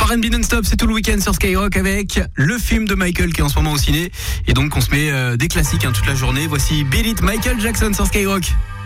R&B non-stop, c'est tout le week-end sur Skyrock avec le film de Michael qui est en ce moment au ciné. Et donc on se met des classiques toute la journée. Voici Beat It, Michael Jackson sur Skyrock.